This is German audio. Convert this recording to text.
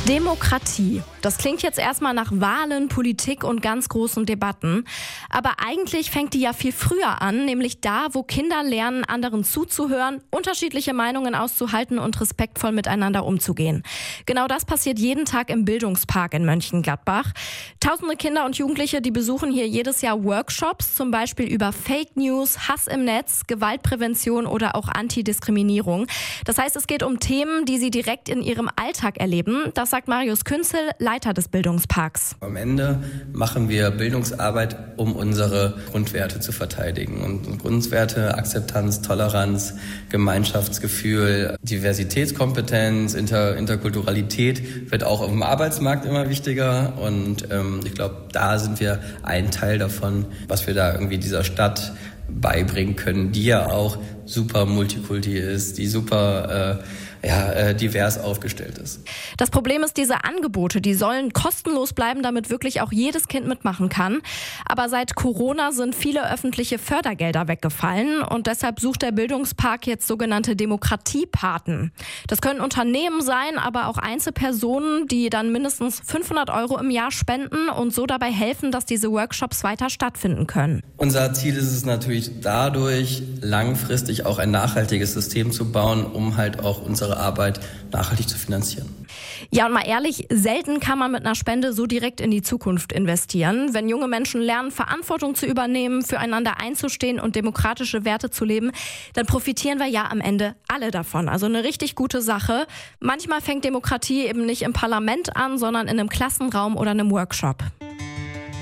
Demokratie. Das klingt jetzt erstmal nach Wahlen, Politik und ganz großen Debatten. Aber eigentlich fängt die ja viel früher an, nämlich da, wo Kinder lernen, anderen zuzuhören, unterschiedliche Meinungen auszuhalten und respektvoll miteinander umzugehen. Genau das passiert jeden Tag im Bildungspark in Mönchengladbach. Tausende Kinder und Jugendliche, die besuchen hier jedes Jahr Workshops, zum Beispiel über Fake News, Hass im Netz, Gewaltprävention oder auch Antidiskriminierung. Das heißt, es geht um Themen, die sie direkt in ihrem Alltag erleben. Das sagt Marius Künzel, Leiter des Bildungsparks. Am Ende machen wir Bildungsarbeit, um unsere Grundwerte zu verteidigen. Und Grundwerte, Akzeptanz, Toleranz, Gemeinschaftsgefühl, Diversitätskompetenz, Interkulturalität wird auch auf dem Arbeitsmarkt immer wichtiger. Und ich glaube, da sind wir ein Teil davon, was wir da irgendwie dieser Stadt beibringen können, die ja auch super multikulti ist, die super divers aufgestellt ist. Das Problem ist, diese Angebote, die sollen kostenlos bleiben, damit wirklich auch jedes Kind mitmachen kann. Aber seit Corona sind viele öffentliche Fördergelder weggefallen und deshalb sucht der Bildungspark jetzt sogenannte Demokratiepaten. Das können Unternehmen sein, aber auch Einzelpersonen, die dann mindestens 500 € im Jahr spenden und so dabei helfen, dass diese Workshops weiter stattfinden können. Unser Ziel ist es natürlich dadurch, langfristig auch ein nachhaltiges System zu bauen, um halt auch unsere Arbeit nachhaltig zu finanzieren. Ja, und mal ehrlich, selten kann man mit einer Spende so direkt in die Zukunft investieren. Wenn junge Menschen lernen, Verantwortung zu übernehmen, füreinander einzustehen und demokratische Werte zu leben, dann profitieren wir ja am Ende alle davon. Also eine richtig gute Sache. Manchmal fängt Demokratie eben nicht im Parlament an, sondern in einem Klassenraum oder einem Workshop.